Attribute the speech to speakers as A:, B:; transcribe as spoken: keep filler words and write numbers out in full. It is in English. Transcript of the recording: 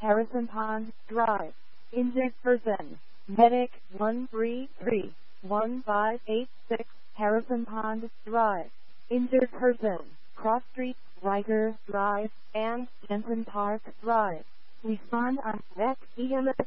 A: Harrison Pond Drive. Injured person. Medic one three three one five eight six Harrison Pond Drive. Injured person. Cross Street, Riker Drive, and Denton Park Drive. Respond on V E C E M S